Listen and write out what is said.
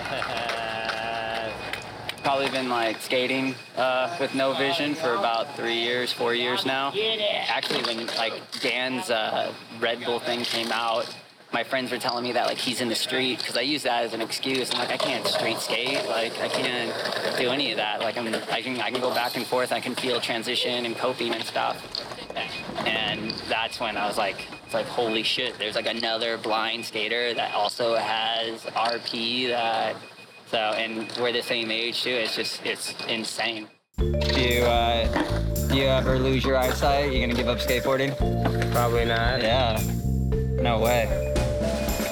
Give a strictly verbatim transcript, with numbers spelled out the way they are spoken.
Probably been like skating uh, with no vision for about three years, four years now. Actually, when like Dan's uh, Red Bull thing came out, my friends were telling me that like he's in the street because I use that as an excuse. I'm like, I can't street skate. Like I can't do any of that. Like I'm, I can, I can go back and forth. I can feel transition and coping and stuff. And that's when I was like, it's like, holy shit, there's like another blind skater that also has R P that, so, and we're the same age too. It's just, it's insane. Do you, uh, do you ever lose your eyesight? You gonna give up skateboarding? Probably not. Yeah, no way.